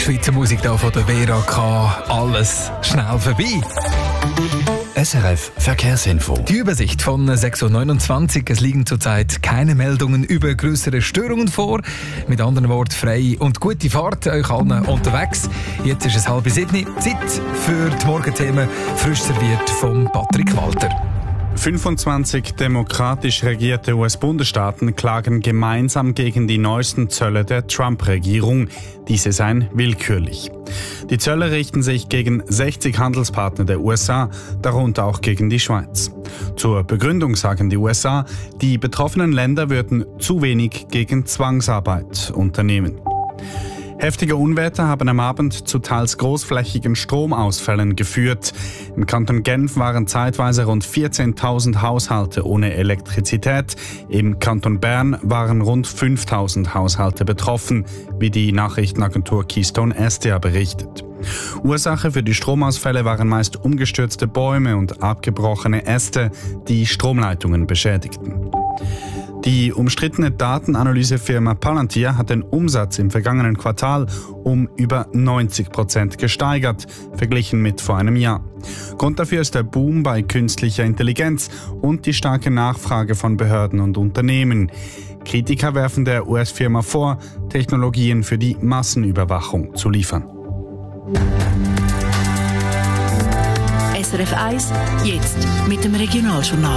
Schweizer Musik hier von der Vera K. Alles schnell vorbei. SRF Verkehrsinfo. Die Übersicht von 6.29 Uhr. Es liegen zurzeit keine Meldungen über größere Störungen vor. Mit anderen Worten, frei und gute Fahrt euch allen unterwegs. Jetzt ist es 6:30 Uhr. Zeit für die Morgenthemen, frisch serviert von Patrick Walter. 25 demokratisch regierte US-Bundesstaaten klagen gemeinsam gegen die neuesten Zölle der Trump-Regierung. Diese seien willkürlich. Die Zölle richten sich gegen 60 Handelspartner der USA, darunter auch gegen die Schweiz. Zur Begründung sagen die USA, die betroffenen Länder würden zu wenig gegen Zwangsarbeit unternehmen. Heftige Unwetter haben am Abend zu teils großflächigen Stromausfällen geführt. Im Kanton Genf waren zeitweise rund 14.000 Haushalte ohne Elektrizität. Im Kanton Bern waren rund 5.000 Haushalte betroffen, wie die Nachrichtenagentur Keystone SDA berichtet. Ursache für die Stromausfälle waren meist umgestürzte Bäume und abgebrochene Äste, die Stromleitungen beschädigten. Die umstrittene Datenanalysefirma Palantir hat den Umsatz im vergangenen Quartal um über 90% gesteigert, verglichen mit vor einem Jahr. Grund dafür ist der Boom bei künstlicher Intelligenz und die starke Nachfrage von Behörden und Unternehmen. Kritiker werfen der US-Firma vor, Technologien für die Massenüberwachung zu liefern. SRF 1, jetzt mit dem Regionaljournal.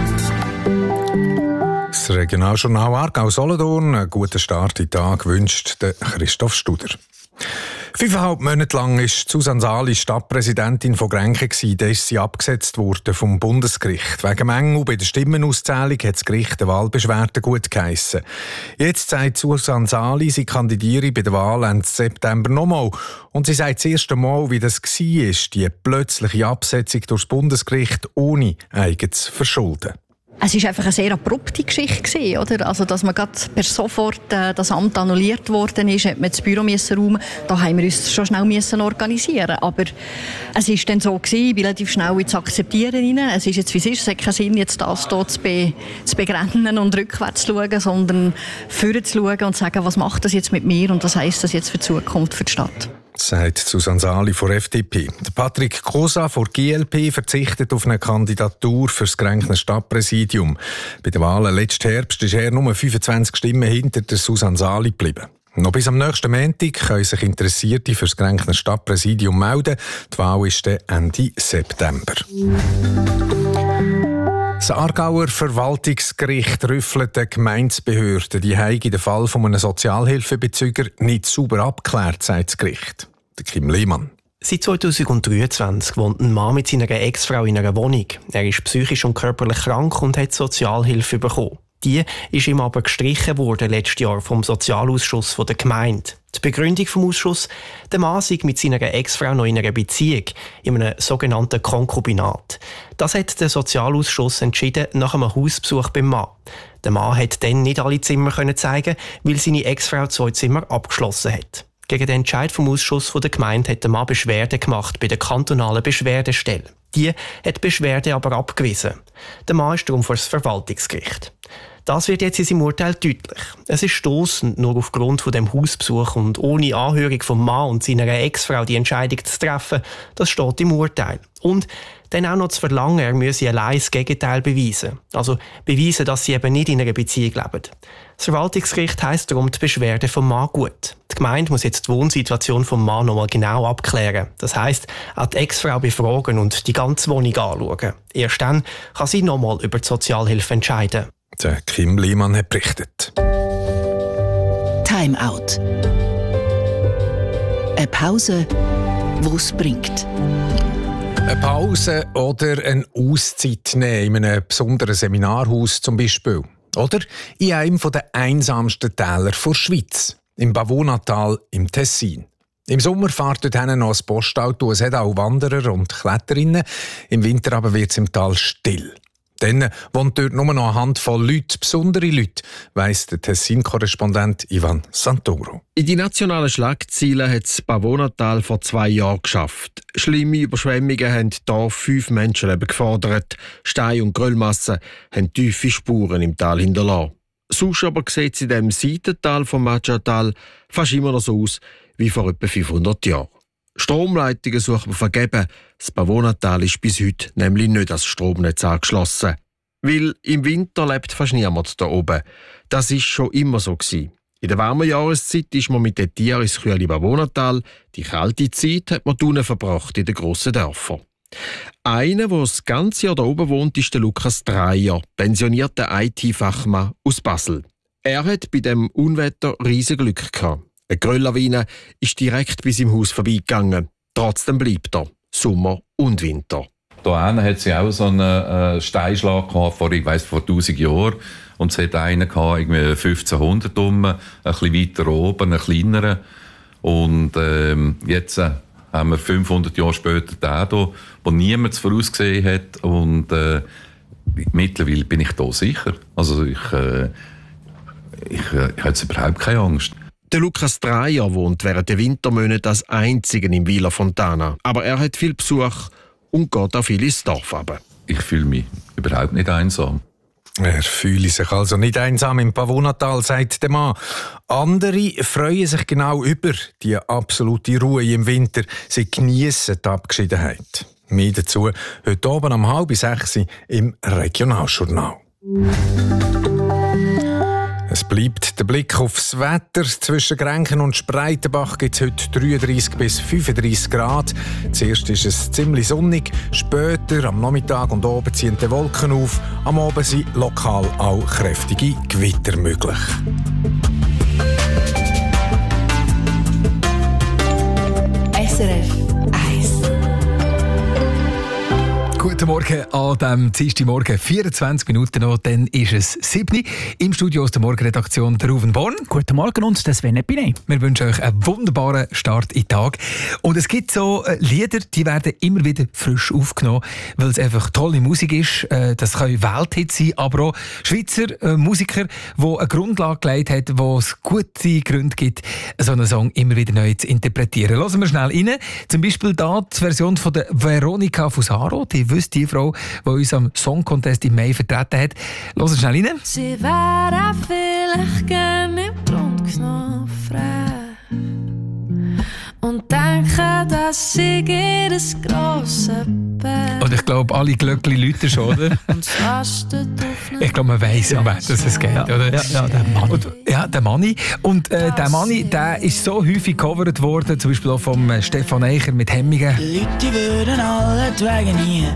Das Regionaljournal Aargau-Solothurn. Einen guten Start in den Tag wünscht der Christoph Studer. 5,5 Monate lang war Susanne Sali Stadtpräsidentin von Grenchen. Dann ist sie abgesetzt worden vom Bundesgericht. Wegen Mängel bei der Stimmenauszählung hat das Gericht eine Wahlbeschwerde gut geheissen. Jetzt sagt Susanne Sali, sie kandidiere bei der Wahl Ende September nochmal. Und sie sagt das erste Mal, wie das war, die plötzliche Absetzung durch das Bundesgericht ohne eigenes Verschulden. Es war einfach eine sehr abrupte Geschichte, oder? Also, dass man gerade per sofort das Amt annulliert worden ist, hat man das Büro räumen. Da haben wir uns schon schnell organisieren. Aber es war dann so gewesen, ich bin relativ schnell ins Akzeptieren rein. Es ist jetzt, wie es ist. Es hat keinen Sinn, jetzt das hier zu begrenzen und rückwärts zu schauen, sondern vorwärts zu schauen und zu sagen, was macht das jetzt mit mir und was heisst das jetzt für die Zukunft, für die Stadt. Sagt Susanne Sali von FDP. Der Patrick Cosa von GLP verzichtet auf eine Kandidatur für das Grenchner Stadtpräsidium. Bei den Wahlen letzten Herbst ist er nur 25 Stimmen hinter der Susanne Sali geblieben. Noch bis am nächsten Montag können sich Interessierte für das Grenchner Stadtpräsidium melden. Die Wahl ist dann Ende September. Das Aargauer Verwaltungsgericht rüffelt den Gemeindebehörden. Die haben den Fall von einem Sozialhilfebezüger nicht sauber abgeklärt, sagt das Gericht. Der Kim Lehmann. Seit 2023 wohnt ein Mann mit seiner Ex-Frau in einer Wohnung. Er ist psychisch und körperlich krank und hat Sozialhilfe bekommen. Die ist ihm aber gestrichen worden letztes Jahr vom Sozialausschuss der Gemeinde. Die Begründung vom Ausschuss: der Mann sei mit seiner Ex-Frau noch in einer Beziehung, in einem sogenannten Konkubinat. Das hat der Sozialausschuss entschieden nach einem Hausbesuch beim Mann. Der Mann hat dann nicht alle Zimmer zeigen, weil seine Ex-Frau 2 Zimmer abgeschlossen hat. Gegen den Entscheid vom Ausschuss der Gemeinde hat der Mann Beschwerde gemacht bei der kantonalen Beschwerdestelle. Die hat die Beschwerde aber abgewiesen. Der Mann ist darum vor das Verwaltungsgericht. Das wird jetzt in seinem Urteil deutlich. Es ist stossend, nur aufgrund von dem Hausbesuch und ohne Anhörung vom Mann und seiner Ex-Frau die Entscheidung zu treffen. Das steht im Urteil. Und dann auch noch zu verlangen, er müsse allein das Gegenteil beweisen. Also beweisen, dass sie eben nicht in einer Beziehung leben. Das Verwaltungsgericht heisst darum die Beschwerde vom Mann gut. Die Gemeinde muss jetzt die Wohnsituation vom Mann noch mal genau abklären. Das heisst, auch die Ex-Frau befragen und die ganze Wohnung anschauen. Erst dann kann sie noch mal über die Sozialhilfe entscheiden. Der Kim Lehmann hat berichtet. Time Out. Eine Pause, die es bringt. Eine Pause oder eine Auszeit nehmen, in einem besonderen Seminarhaus zum Beispiel. Oder in einem der einsamsten Täler der Schweiz, im Pavonatal im Tessin. Im Sommer fährt dort noch ein Postauto, es hat auch Wanderer und Kletterinnen. Im Winter aber wird es im Tal still. Dann wohnt dort nur noch eine Handvoll Leute, besondere Leute, weiss der Tessin-Korrespondent Ivan Santoro. In die nationalen Schlagzeilen hat das Pavonatal vor 2 Jahren geschafft. Schlimme Überschwemmungen haben hier 5 Menschenleben gefordert. Stein- und Gröllmassen haben tiefe Spuren im Tal hinterlassen. Sonst aber sieht es in dem Seitental vom Maggiatal fast immer noch so aus wie vor etwa 500 Jahren. Stromleitungen suchen wir vergeben. Das Pavonatal ist bis heute nämlich nicht als Stromnetz angeschlossen. Weil im Winter lebt fast niemand da oben. Das ist schon immer so gewesen. In der warmen Jahreszeit ist man mit den Tieren ins kühle Pavonatal. Die kalte Zeit hat man unten verbracht in den grossen Dörfern. Einer, der das ganze Jahr da oben wohnt, ist der Lukas Dreyer, pensionierter IT-Fachmann aus Basel. Er hat bei dem Unwetter riesen Glück gehabt. Eine Grölllawine ist direkt bis im Haus vorbeigegangen. Trotzdem bleibt er, Sommer und Winter. Da hat sie auch so einen Steinschlag gehabt, vor 1000 Jahren. Und es hat einen gehabt, irgendwie 1500 rum, ein bisschen weiter oben, einen kleineren. Und jetzt haben wir 500 Jahre später den hier, wo niemand es vorausgesehen hat. Und mittlerweile bin ich da sicher. Also ich habe jetzt überhaupt keine Angst. Der Lukas Dreyer wohnt während der Wintermonate als Einziger im Villa Fontana. Aber er hat viel Besuch und geht auch viel ins Dorf runter. Ich fühle mich überhaupt nicht einsam. Er fühle sich also nicht einsam im Pavonatal, sagt der Mann. Andere freuen sich genau über die absolute Ruhe im Winter. Sie geniessen die Abgeschiedenheit. Mehr dazu heute oben um 5:30 im Regionaljournal. Es bleibt der Blick aufs Wetter. Zwischen Grenchen und Spreitenbach gibt es heute 33 bis 35 Grad. Zuerst ist es ziemlich sonnig, später am Nachmittag und oben ziehen die Wolken auf. Am Abend sind lokal auch kräftige Gewitter möglich. SRF 1. Guten Morgen an diesem Dienstagmorgen, 24 Minuten noch, dann ist es 7 Uhr. Im Studio aus der Morgenredaktion der Ruven Born. Guten Morgen und der Sven Epiney. Wir wünschen euch einen wunderbaren Start in den Tag. Und es gibt so Lieder, die werden immer wieder frisch aufgenommen, weil es einfach tolle Musik ist. Das können Welthits sein, aber auch Schweizer Musiker, die eine Grundlage gelegt haben, wo es gute Gründe gibt, so einen Song immer wieder neu zu interpretieren. Hören wir schnell rein. Zum Beispiel da die Version von der Veronica Fusaro, die Frau, die uns am Song Contest im Mai vertreten hat. Hören wir schnell rein. Sie wäre vielleicht gerne im Grund genommen frei und denke, dass sie ihr grosses Bett. Und ich glaube, alle Glöckchen läuten schon, oder? Ich glaube, man weiss, um was es geht, oder? Ja, der Manni. Und, ja, der Manni. Und der Manni, der ist so häufig gecovert worden, zum Beispiel auch vom Stefan Eicher mit Hemmingen. Die Leute würden alle Wege nie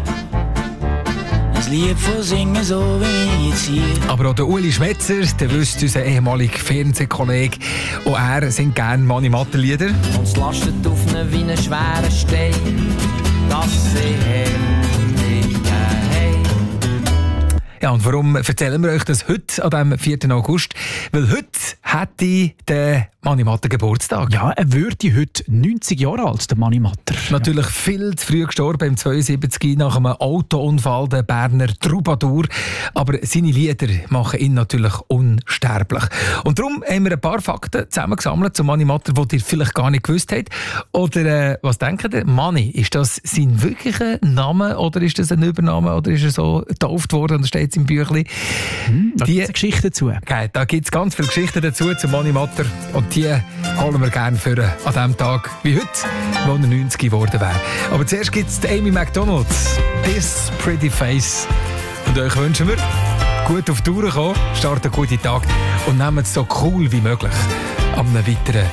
ein Lied von singen, so wie ich jetzt hier. Aber auch der Uli Schmetzer, der wüsste, unser ehemaliger Fernsehkollege, auch er singt gerne Mani-Matter-Lieder. Und es lastet auf einen wie einen schweren Stein, dass sie Hemmungen haben. Ja, und warum erzählen wir euch das heute, an dem 4. August? Weil heute hätte der Mani Matter Geburtstag. Ja, er würde heute 90 Jahre alt, der Mani Matter. Natürlich viel zu früh gestorben, im 72 nach einem Autounfall, der Berner Troubadour. Aber seine Lieder machen ihn natürlich unsterblich. Und darum haben wir ein paar Fakten zusammengesammelt zu Mani Matter, die ihr vielleicht gar nicht gewusst habt. Oder was denkt ihr? Mani, ist das sein wirklicher Name oder ist das ein Übername oder ist er so getauft worden und steht es im Büchlein? Da gibt es eine Geschichte dazu. Okay, da gibt es ganz viele Geschichten dazu zu Mani Matter. Und die holen wir gerne für an diesem Tag wie heute, wo er 90 geworden wäre. Aber zuerst gibt es Amy Macdonald, This Pretty Face. Und euch wünschen wir gut auf die Tour kommen, starten einen guten Tag und nehmen es so cool wie möglich an einem weiteren